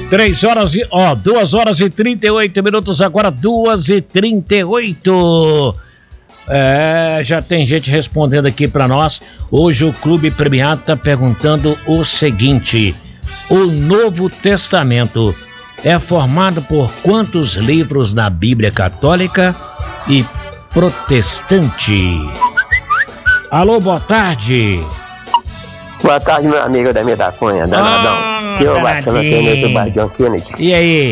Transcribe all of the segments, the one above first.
2 horas e 38 minutos agora, 2h38. Já tem gente respondendo aqui pra nós. Hoje o Clube Premiado tá perguntando o seguinte: o Novo Testamento é formado por quantos livros na Bíblia católica e protestante? Alô, boa tarde. Boa tarde, meu amigo da da Cunha, danadão. Eu baixando aqui no bairro John Kennedy. E aí?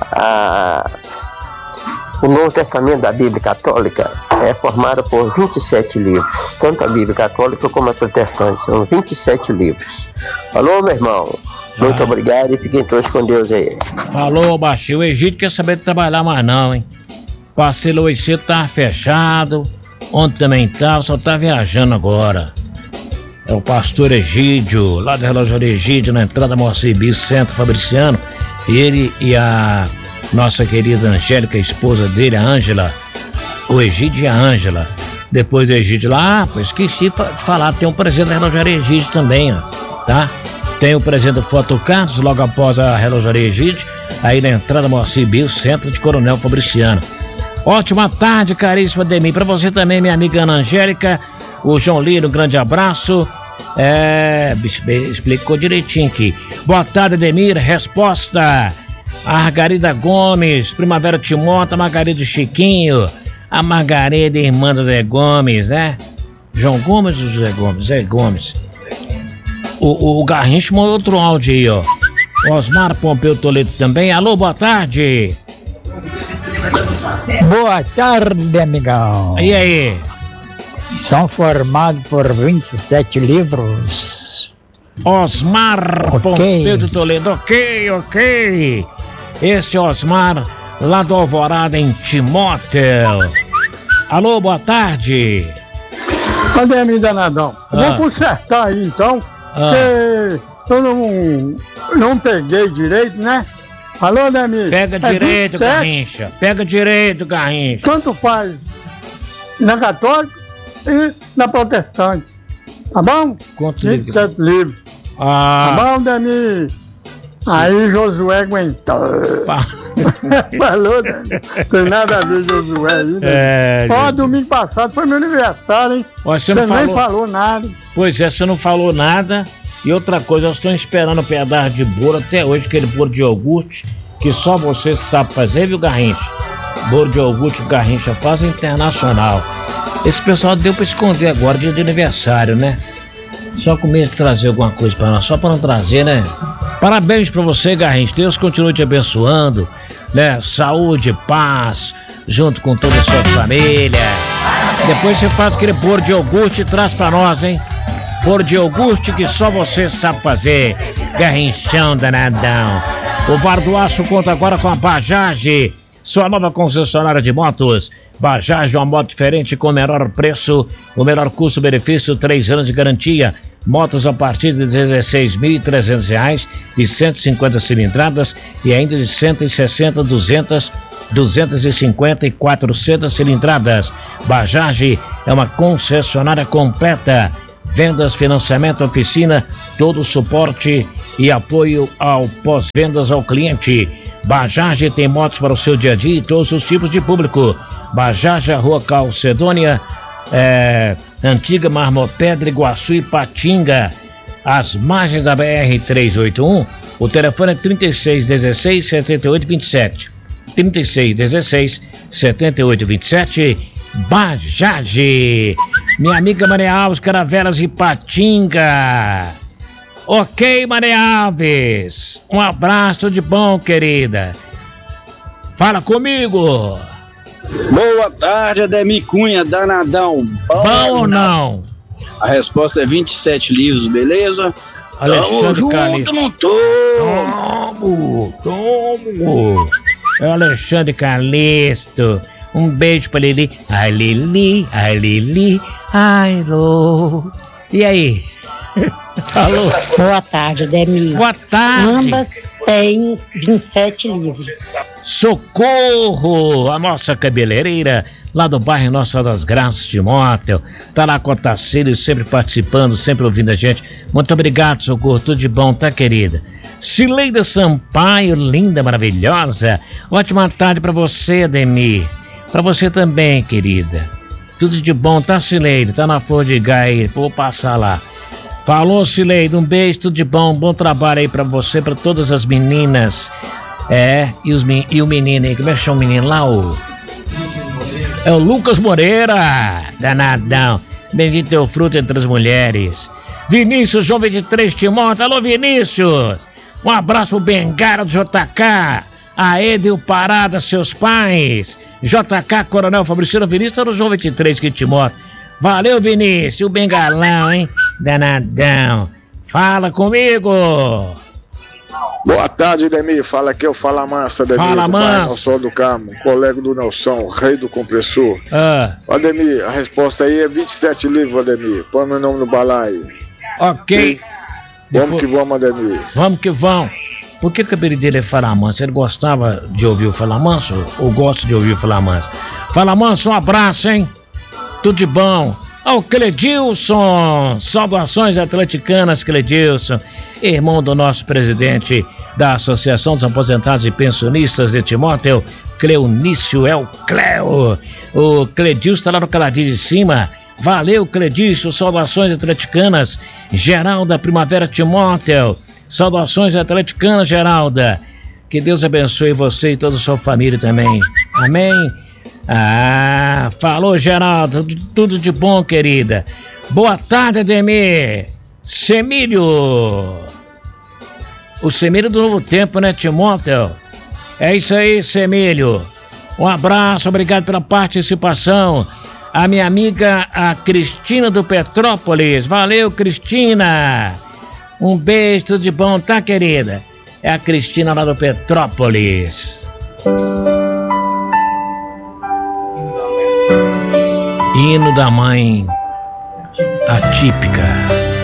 O Novo Testamento da Bíblia Católica é formado por 27 livros, tanto a Bíblia Católica como a protestante, são 27 livros. Alô, meu irmão, muito obrigado e fiquem todos com Deus aí. Falou, baixinho, o Egídio quer saber de trabalhar mais não, hein? Parceiro hoje cedo tava fechado, ontem também tava, só tá viajando agora. É o pastor Egídio, lá da Relojaria Egídio, na entrada Moacir Bispo, Centro Fabriciano. Ele e a nossa querida Angélica, a esposa dele, a Ângela. O Egídio e a Ângela. Depois do Egídio lá, esqueci de falar, tem um presente da Relojaria Egídio também, ó, tá? Tem o presente do Foto Carlos, logo após a Relojaria Egídio, aí na entrada Moacir Bispo, Centro de Coronel Fabriciano. Ótima tarde, caríssima Ademir. Pra você também, minha amiga Ana Angélica. O João Lino, um grande abraço. Explicou direitinho aqui. Boa tarde, Ademir. Resposta: Margarida Gomes, Primavera Timóteo, Margarida Chiquinho, a Margarida, irmã do Zé Gomes, né? João Gomes ou Zé Gomes? Zé Gomes. O Garrincha mandou outro áudio aí, ó. Osmar Pompeu Toledo também. Alô, boa tarde. Boa tarde, amigão. E aí? São formados por 27 livros. Osmar Pompeu de Toledo. Ok. Este Osmar, lá do Alvorada, em Timóteo. Alô, boa tarde. Cadê me danadão? Vou consertar aí então, porque eu não peguei direito, né? Alô, Demi? Pega direito, Garrincha. Pega direito, Garrincha. Tanto faz na católica e na protestante. Tá bom? Quantos 27 livros. Tá bom, Demi? Aí Josué aguentou. Falou, Demi? Tem nada a ver Josué aí, né? Domingo passado foi meu aniversário, hein? Você nem falou nada. Pois é, você não falou nada. E outra coisa, eu estou esperando um pedaço de bolo até hoje, aquele bolo de iogurte, que só você sabe fazer, viu, Garrincha? Bolo de iogurte que o Garrincha faz é internacional. Esse pessoal deu pra esconder agora, dia de aniversário, né? Só com medo de trazer alguma coisa pra nós, só pra não trazer, né? Parabéns pra você, Garrincha. Deus continue te abençoando, né? Saúde, paz, junto com toda a sua família. Depois você faz aquele bolo de iogurte e traz pra nós, hein? Bolo de iogurte que só você sabe fazer. Garrinchão danadão. O Bar do Aço conta agora com a Bajaj, sua nova concessionária de motos. Bajaj é uma moto diferente com o menor preço, o menor custo-benefício, 3 anos de garantia. Motos a partir de R$ 16.300 e 150 cilindradas e ainda de 160, 200, 250 e 400 cilindradas. Bajaj é uma concessionária completa. Vendas, financiamento, oficina, todo o suporte e apoio ao pós-vendas ao cliente. Bajaj tem motos para o seu dia a dia e todos os tipos de público. Bajaj, Rua Calcedônia, Antiga Marmopedra, Iguaçu e Patinga, às margens da BR-381. O telefone é 3616-7827. 3616-7827. Bajaj. Minha amiga Maria Alves, Caravelas e Patinga. Ok, Maria Alves. Um abraço de bom, querida. Fala comigo. Boa tarde, Ademir Cunha, danadão. Bom ou não? A resposta é 27 livros, beleza? Alexandre Calixto. Não tô. Tomo. É o Alexandre Calixto. Um beijo pra Lili. Ai, Lili, ai, Lô. E aí? Alô? Boa tarde, Ademir. Boa tarde. Ambas têm 27 livros. Socorro! A nossa cabeleireira lá do bairro Nossa das Graças, Timóteo. Tá lá com a Tarsila, sempre participando, sempre ouvindo a gente. Muito obrigado, Socorro, tudo de bom, tá, querida? Cileida Sampaio, linda, maravilhosa. Ótima tarde pra você, Ademir. Pra você também, querida. Tudo de bom, tá, Cileida? Tá na Flor de Gai, vou passar lá. Falou, Cileida, um beijo, tudo de bom, bom trabalho aí pra você, pra todas as meninas. E o menino aí, como é que chama o menino lá? É o Lucas Moreira, danadão. Bendito é o fruto entre as mulheres. Vinícius, João 23, Timóteo. Alô, Vinícius. Um abraço pro Bengara do JK. A Edil Parada, seus pais. JK, Coronel Fabriciano Vinícius, no João 23, que Timóteo. Valeu, Vinícius. O bengalão, hein? Danadão. Fala comigo. Boa tarde, Demir. Fala aqui, eu Fala Mansa, Demir. Fala, Mansa. Nelson do Carmo, colega do Nelson, rei do compressor. Ademir, a resposta aí é 27 livros, Ademir. Põe meu nome no balaio. Ok. Vamos que vamos, Ademir. Vamos que vamos. Por que o apelido dele é Fala Mansa? Ele gostava de ouvir o Fala Manso? Ou gosta de ouvir o Fala Manso? Fala Manso, um abraço, hein? Tudo de bom. Ao Cledilson, saudações atleticanas, Cledilson, irmão do nosso presidente da Associação dos Aposentados e Pensionistas de Timóteo, Cleunício, é o Cleo. O Cledilson está lá no Caladinho de cima. Valeu, Cledilson, saudações atleticanas. Geralda Primavera Timóteo, saudações atleticanas, Geralda. Que Deus abençoe você e toda a sua família também. Amém? Falou, Geraldo, tudo de bom, querida. Boa tarde, Ademir. Semílio. O Semílio do Novo Tempo, né, Timóteo? É isso aí, Semílio. Um abraço, obrigado pela participação. A minha amiga, a Cristina do Petrópolis. Valeu, Cristina. Um beijo, tudo de bom, tá, querida? É a Cristina lá do Petrópolis. Hino da Mãe Atípica.